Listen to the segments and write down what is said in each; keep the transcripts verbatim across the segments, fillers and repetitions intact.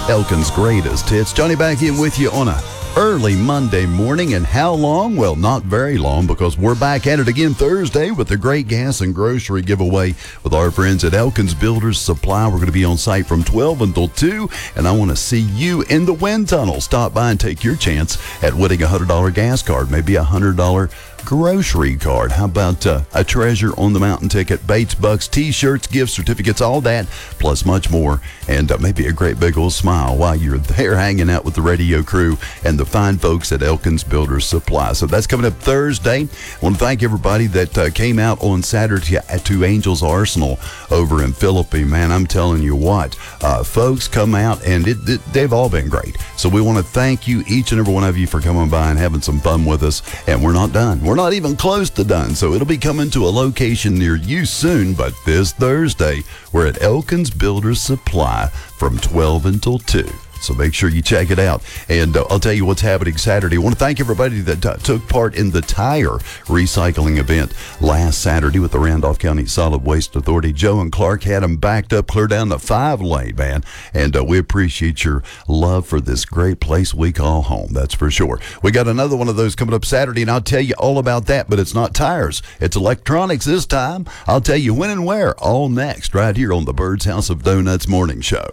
Elkin's greatest hits. Johnny back in with you on a early Monday morning. And how long? Well, not very long, because we're back at it again Thursday with the great gas and grocery giveaway with our friends at Elkin's Builders Supply. We're going to be on site from twelve until two, and I want to see you in the wind tunnel. Stop by and take your chance at winning a one hundred dollars gas card, maybe a one hundred dollars grocery card. How about uh, a Treasure on the Mountain ticket, Bates Bucks, T-shirts, gift certificates, all that, plus much more, and uh, maybe a great big old smile while you're there hanging out with the radio crew and the fine folks at Elkin's Builders Supply. So that's coming up Thursday. I want to thank everybody that uh, came out on Saturday to Angels Arsenal over in Philippi. Man, I'm telling you what, uh, folks come out, and it, it, they've all been great. So we want to thank you, each and every one of you, for coming by and having some fun with us, and we're not done. We're We're not even close to done, so it'll be coming to a location near you soon. But this Thursday, we're at Elkin's Builders Supply from twelve until two. So make sure you check it out. And uh, I'll tell you what's happening Saturday. I want to thank everybody that uh, took part in the tire recycling event last Saturday with the Randolph County Solid Waste Authority. Joe and Clark had them backed up clear down the five lane, man. And uh, we appreciate your love for this great place we call home. That's for sure. We got another one of those coming up Saturday, and I'll tell you all about that. But it's not tires. It's electronics this time. I'll tell you when and where. All next, right here on the Bird's House of Donuts Morning Show.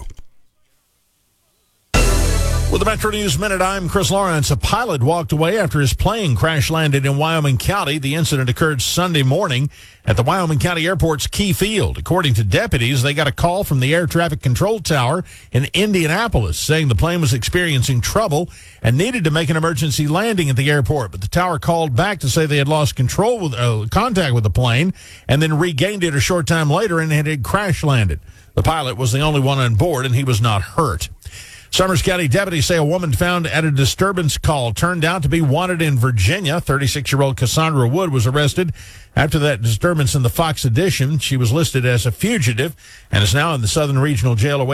With the Metro News Minute, I'm Chris Lawrence. A pilot walked away after his plane crash-landed in Wyoming County. The incident occurred Sunday morning at the Wyoming County Airport's Key Field. According to deputies, they got a call from the air traffic control tower in Indianapolis saying the plane was experiencing trouble and needed to make an emergency landing at the airport. But the tower called back to say they had lost control with uh, contact with the plane and then regained it a short time later and it had crash-landed. The pilot was the only one on board, and he was not hurt. Summers County deputies say a woman found at a disturbance call turned out to be wanted in Virginia. thirty-six-year-old Cassandra Wood was arrested after that disturbance in the Fox Addition. She was listed as a fugitive and is now in the Southern Regional Jail awaiting